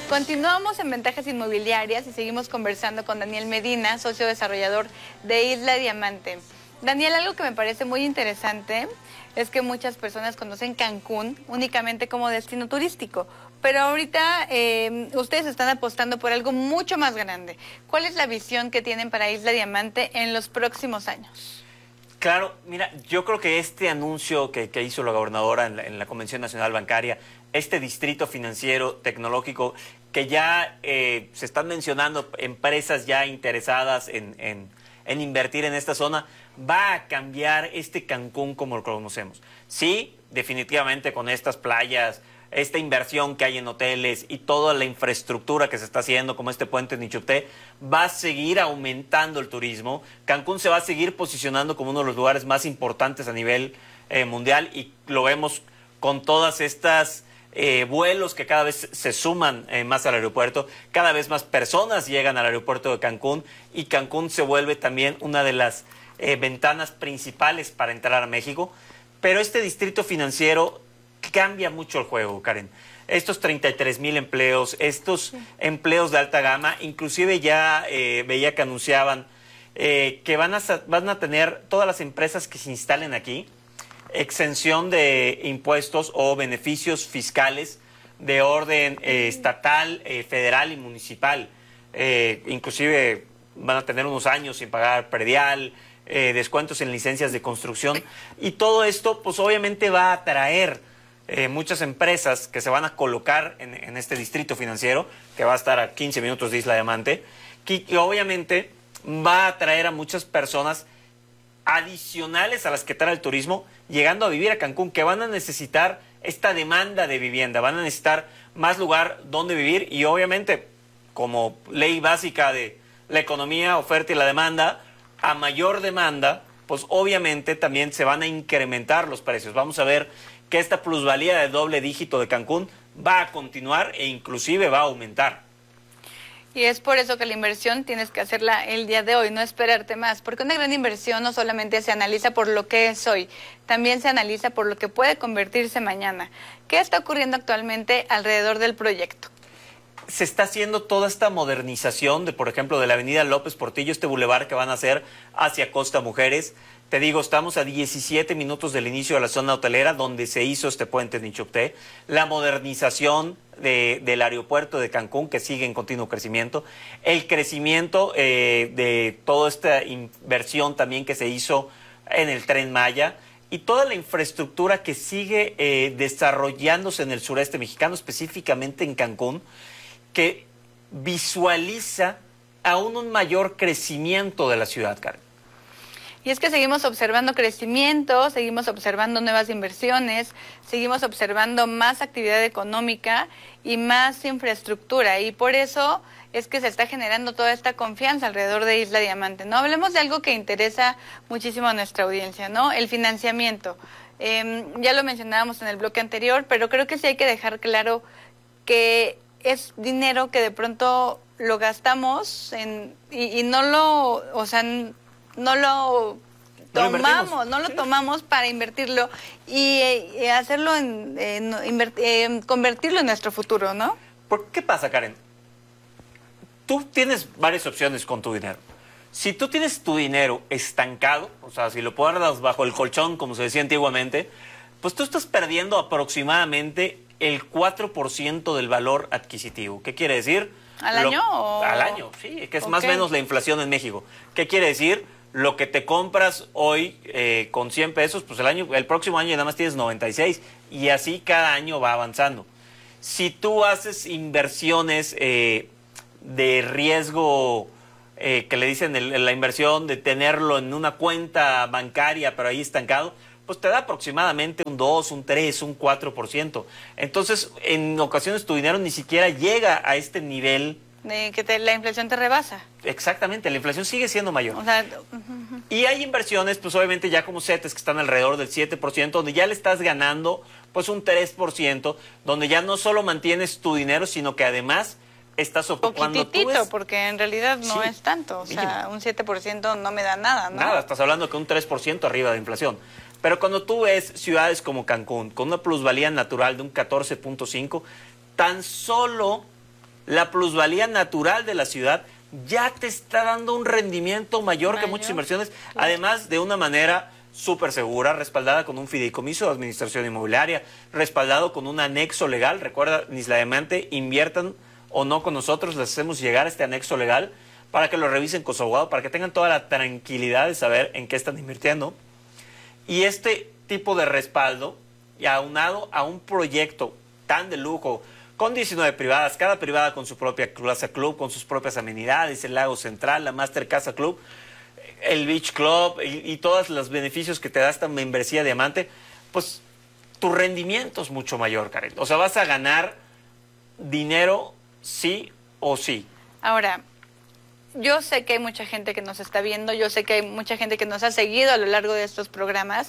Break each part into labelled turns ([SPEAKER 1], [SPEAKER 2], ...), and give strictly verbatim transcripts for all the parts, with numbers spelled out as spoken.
[SPEAKER 1] Continuamos en Ventajas Inmobiliarias y seguimos conversando con Daniel Medina, socio desarrollador de Isla Diamante. Daniel, algo que me parece muy interesante es que muchas personas conocen Cancún únicamente como destino turístico, pero ahorita eh, ustedes están apostando por algo mucho más grande. ¿Cuál es la visión que tienen para Isla Diamante en los próximos años?
[SPEAKER 2] Claro, mira, yo creo que este anuncio que, que hizo la gobernadora en la, en la Convención Nacional Bancaria, este distrito financiero tecnológico, que ya eh, se están mencionando empresas ya interesadas en, en, en invertir en esta zona, va a cambiar este Cancún como lo conocemos. Sí, definitivamente con estas playas, esta inversión que hay en hoteles y toda la infraestructura que se está haciendo, como este puente en Nichupté, va a seguir aumentando el turismo. Cancún se va a seguir posicionando como uno de los lugares más importantes a nivel eh, mundial, y lo vemos con todas estas eh, vuelos que cada vez se suman eh, más al aeropuerto. Cada vez más personas llegan al aeropuerto de Cancún, y Cancún se vuelve también una de las eh, ventanas principales para entrar a México. Pero este distrito financiero cambia mucho el juego, Karen. Estos treinta y tres mil empleos, estos sí. empleos de alta gama, inclusive ya eh, veía que anunciaban eh, que van a, van a tener todas las empresas que se instalen aquí exención de impuestos o beneficios fiscales de orden eh, estatal, eh, federal y municipal. Eh, inclusive van a tener unos años sin pagar predial, eh, descuentos en licencias de construcción, y todo esto pues obviamente va a atraer Eh, muchas empresas que se van a colocar en, en este distrito financiero, que va a estar a quince minutos de Isla Diamante, que, que obviamente va a atraer a muchas personas adicionales a las que trae el turismo, llegando a vivir a Cancún, que van a necesitar esta demanda de vivienda, van a necesitar más lugar donde vivir, y obviamente, como ley básica de la economía, oferta y la demanda, a mayor demanda, pues obviamente también se van a incrementar los precios. Vamos a ver que esta plusvalía de doble dígito de Cancún va a continuar e inclusive va a aumentar.
[SPEAKER 1] Y es por eso que la inversión tienes que hacerla el día de hoy, no esperarte más, porque una gran inversión no solamente se analiza por lo que es hoy, también se analiza por lo que puede convertirse mañana. ¿Qué está ocurriendo actualmente alrededor del proyecto?
[SPEAKER 2] Se está haciendo toda esta modernización de, por ejemplo, de la avenida López Portillo, este bulevar que van a hacer hacia Costa Mujeres. Te digo, estamos a diecisiete minutos del inicio de la zona hotelera donde se hizo este puente de Nichupté. La modernización de, del aeropuerto de Cancún, que sigue en continuo crecimiento. El crecimiento eh, de toda esta inversión también que se hizo en el Tren Maya. Y toda la infraestructura que sigue eh, desarrollándose en el sureste mexicano, específicamente en Cancún, que visualiza aún un mayor crecimiento de la ciudad, Karen.
[SPEAKER 1] Y es que seguimos observando crecimiento, seguimos observando nuevas inversiones, seguimos observando más actividad económica y más infraestructura. Y por eso es que se está generando toda esta confianza alrededor de Isla Diamante, ¿no? Hablemos de algo que interesa muchísimo a nuestra audiencia, ¿no? El financiamiento. Eh, ya lo mencionábamos en el bloque anterior, pero creo que sí hay que dejar claro que es dinero que de pronto lo gastamos en, y, y no lo, o sea, no lo tomamos, no lo tomamos para invertirlo y eh, hacerlo en, en, en eh, convertirlo en nuestro futuro, ¿no?
[SPEAKER 2] ¿Por qué pasa, Karen? Tú tienes varias opciones con tu dinero. Si tú tienes tu dinero estancado, o sea, si lo guardas bajo el colchón, como se decía antiguamente, pues tú estás perdiendo aproximadamente el cuatro por ciento del valor adquisitivo. ¿Qué quiere decir?
[SPEAKER 1] ¿Al
[SPEAKER 2] lo,
[SPEAKER 1] año? O...
[SPEAKER 2] Al año, sí, que es
[SPEAKER 1] okay.
[SPEAKER 2] más o menos la inflación en México. ¿Qué quiere decir? Lo que te compras hoy eh, con cien pesos, pues el año, el próximo año nada más tienes noventa y seis, y así cada año va avanzando. Si tú haces inversiones eh, de riesgo, eh, que le dicen el, la inversión de tenerlo en una cuenta bancaria, pero ahí estancado, pues te da aproximadamente un dos, un tres, un cuatro por ciento. Entonces, en ocasiones tu dinero ni siquiera llega a este nivel.
[SPEAKER 1] De que te, la inflación te rebasa.
[SPEAKER 2] Exactamente, la inflación sigue siendo mayor.
[SPEAKER 1] O sea, uh -huh.
[SPEAKER 2] Y hay inversiones, pues obviamente ya como CETES, que están alrededor del siete por ciento, donde ya le estás ganando pues un tres por ciento, donde ya no solo mantienes tu dinero, sino que además estás ocupando...
[SPEAKER 1] Poquitito, es... porque en realidad no sí. es tanto. O sea, un siete por ciento no me da nada, ¿no?
[SPEAKER 2] Nada, estás hablando que un tres por ciento arriba de inflación. Pero cuando tú ves ciudades como Cancún, con una plusvalía natural de un catorce punto cinco, tan solo La plusvalía natural de la ciudad ya te está dando un rendimiento mayor, mayor. que muchas inversiones, claro. Además de una manera súper segura, respaldada con un fideicomiso de administración inmobiliaria, respaldado con un anexo legal. Recuerda, Nisla Diamante, inviertan o no con nosotros, les hacemos llegar este anexo legal para que lo revisen con su abogado, para que tengan toda la tranquilidad de saber en qué están invirtiendo. Y este tipo de respaldo, y aunado a un proyecto tan de lujo, con diecinueve privadas, cada privada con su propia Casa Club, con sus propias amenidades, el Lago Central, la Master Casa Club, el Beach Club y, y todos los beneficios que te da esta membresía Diamante, pues tu rendimiento es mucho mayor, Karen. O sea, vas a ganar dinero sí o sí.
[SPEAKER 1] Ahora, yo sé que hay mucha gente que nos está viendo, yo sé que hay mucha gente que nos ha seguido a lo largo de estos programas,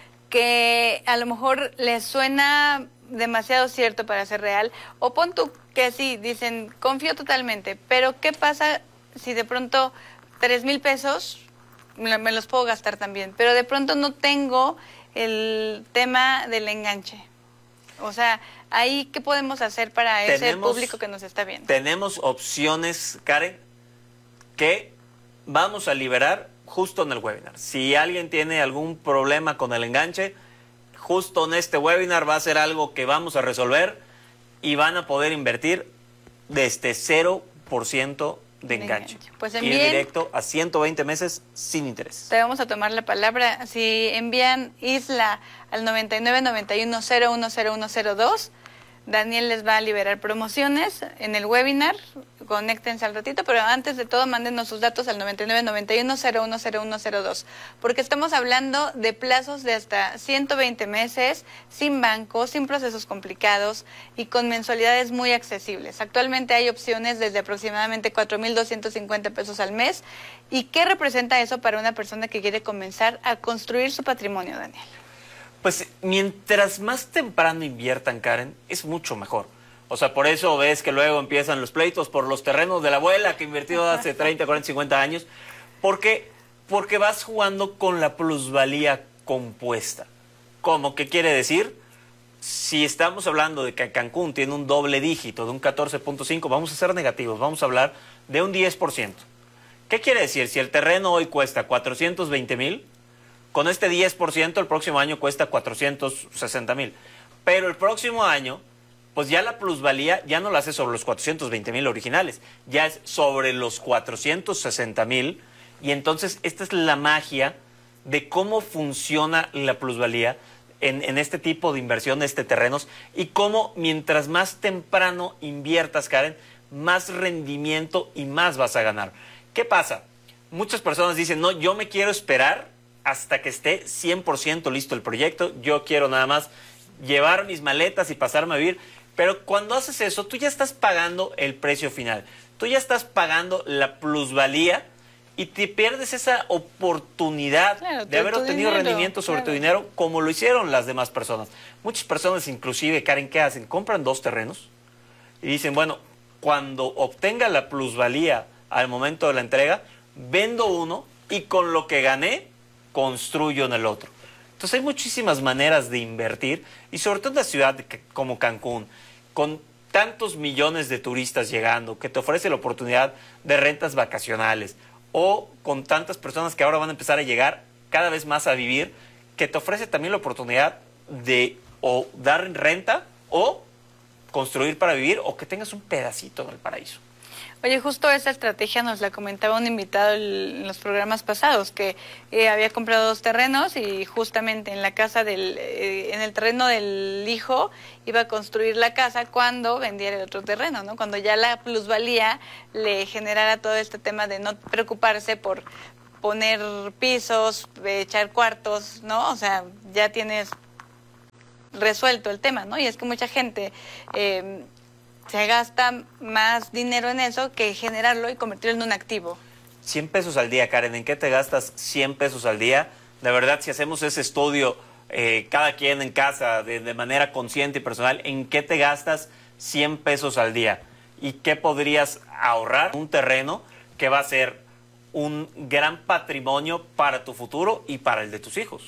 [SPEAKER 1] que a lo mejor les suena demasiado cierto para ser real, o pon tú que sí, dicen, confío totalmente, pero ¿qué pasa si de pronto tres mil pesos me, me los puedo gastar también, pero de pronto no tengo el tema del enganche? O sea, ahí, ¿qué podemos hacer para tenemos, ese público que nos está viendo?
[SPEAKER 2] Tenemos opciones, Karen, que vamos a liberar justo en el webinar. Si alguien tiene algún problema con el enganche, justo en este webinar va a ser algo que vamos a resolver y van a poder invertir desde cero por ciento de enganche. enganche. Pues envíen, ir directo a ciento veinte meses sin interés.
[SPEAKER 1] Te vamos a tomar la palabra. Si envían Isla al noventa y nueve, noventa y uno, cero uno, cero uno cero dos, Daniel les va a liberar promociones en el webinar. Conéctense al ratito, pero antes de todo mándenos sus datos al noventa y nueve, noventa y uno, cero uno, cero uno cero dos, porque estamos hablando de plazos de hasta ciento veinte meses, sin banco, sin procesos complicados y con mensualidades muy accesibles. Actualmente hay opciones desde aproximadamente cuatro mil doscientos cincuenta pesos al mes. ¿Y qué representa eso para una persona que quiere comenzar a construir su patrimonio, Daniel?
[SPEAKER 2] Pues mientras más temprano inviertan, Karen, es mucho mejor. O sea, por eso ves que luego empiezan los pleitos por los terrenos de la abuela que invirtió hace treinta, cuarenta, cincuenta años. Porque, porque vas jugando con la plusvalía compuesta. ¿Cómo? ¿Qué quiere decir? Si estamos hablando de que Cancún tiene un doble dígito de un catorce punto cinco, vamos a ser negativos, vamos a hablar de un diez por ciento. ¿Qué quiere decir? Si el terreno hoy cuesta cuatrocientos veinte mil, con este diez por ciento el próximo año cuesta cuatrocientos sesenta mil. Pero el próximo año, pues ya la plusvalía ya no la hace sobre los cuatrocientos veinte mil originales, ya es sobre los cuatrocientos sesenta mil. Y entonces esta es la magia de cómo funciona la plusvalía en, en este tipo de inversiones de terrenos y cómo mientras más temprano inviertas, Karen, más rendimiento y más vas a ganar. ¿Qué pasa? Muchas personas dicen, no, yo me quiero esperar hasta que esté cien por ciento listo el proyecto, yo quiero nada más llevar mis maletas y pasarme a vivir. Pero cuando haces eso, tú ya estás pagando el precio final, tú ya estás pagando la plusvalía y te pierdes esa oportunidad claro, de haber obtenido dinero, rendimiento sobre claro. tu dinero, como lo hicieron las demás personas. Muchas personas inclusive, Karen, ¿qué hacen? Compran dos terrenos y dicen, bueno, cuando obtenga la plusvalía al momento de la entrega, vendo uno y con lo que gané, construyo en el otro. Entonces hay muchísimas maneras de invertir y sobre todo en una ciudad como Cancún, con tantos millones de turistas llegando, que te ofrece la oportunidad de rentas vacacionales, o con tantas personas que ahora van a empezar a llegar cada vez más a vivir, que te ofrece también la oportunidad de o dar renta o construir para vivir, o que tengas un pedacito en el paraíso.
[SPEAKER 1] Oye, justo esa estrategia nos la comentaba un invitado en los programas pasados, que eh, había comprado dos terrenos y justamente en la casa del, eh, en el terreno del hijo iba a construir la casa cuando vendiera el otro terreno, ¿no? Cuando ya la plusvalía le generara todo este tema de no preocuparse por poner pisos, echar cuartos, ¿no? O sea, ya tienes resuelto el tema, ¿no? Y es que mucha gente Eh, se gasta más dinero en eso que generarlo y convertirlo en un activo.
[SPEAKER 2] cien pesos al día, Karen. ¿En qué te gastas cien pesos al día? De verdad, si hacemos ese estudio, eh, cada quien en casa, de, de manera consciente y personal, ¿en qué te gastas cien pesos al día? ¿Y qué podrías ahorrar? Un terreno que va a ser un gran patrimonio para tu futuro y para el de tus hijos.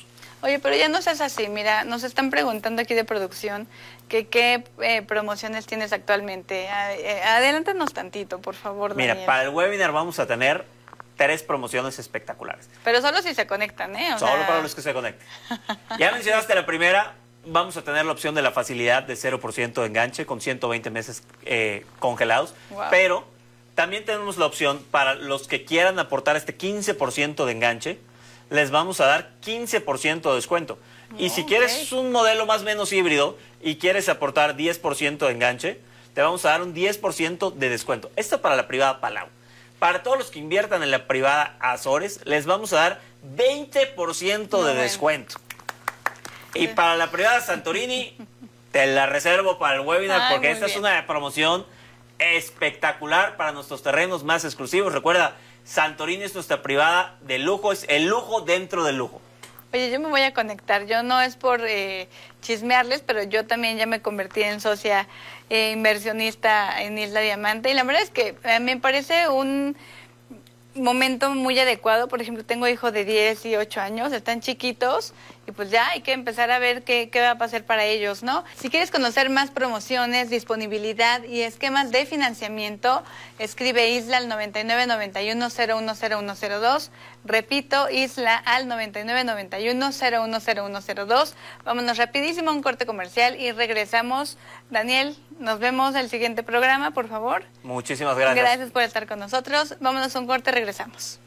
[SPEAKER 1] Oye, pero ya no seas así. Mira, nos están preguntando aquí de producción que qué eh, promociones tienes actualmente. Eh, adelántanos tantito, por favor, Daniel.
[SPEAKER 2] Mira, para el webinar vamos a tener tres promociones espectaculares.
[SPEAKER 1] Pero solo si se conectan, ¿eh? O
[SPEAKER 2] solo
[SPEAKER 1] sea...
[SPEAKER 2] para los que se conecten. Ya mencionaste la primera. Vamos a tener la opción de la facilidad de cero por ciento de enganche con ciento veinte meses eh, congelados. Wow. Pero también tenemos la opción para los que quieran aportar este quince por ciento de enganche. Les vamos a dar quince por ciento de descuento. Oh, y si okay. quieres un modelo más o menos híbrido y quieres aportar diez por ciento de enganche, te vamos a dar un diez por ciento de descuento. Esto para la privada Palau. Para todos los que inviertan en la privada Azores, les vamos a dar veinte por ciento de no, descuento. Bueno. Y para la privada Santorini, te la reservo para el webinar. Ay, porque esta bien. es una promoción espectacular para nuestros terrenos más exclusivos. Recuerda, Santorini es nuestra privada de lujo, es el lujo dentro del lujo.
[SPEAKER 1] Oye, yo me voy a conectar. Yo no es por eh, chismearles, pero yo también ya me convertí en socia eh, inversionista en Isla Diamante. Y la verdad es que eh, me parece un momento muy adecuado. Por ejemplo, tengo hijos de diez y ocho años, están chiquitos y pues ya hay que empezar a ver qué, qué va a pasar para ellos, ¿no? Si quieres conocer más promociones, disponibilidad y esquemas de financiamiento, escribe Isla al noventa y nueve noventa y uno cero uno cero uno cero dos. Repito, Isla al noventa y nueve noventa y uno cero uno cero uno cero dos. Vámonos rapidísimo a un corte comercial y regresamos. Daniel, nos vemos en el siguiente programa, por favor.
[SPEAKER 2] Muchísimas gracias.
[SPEAKER 1] Gracias por estar con nosotros. Vámonos a un corte, regresamos.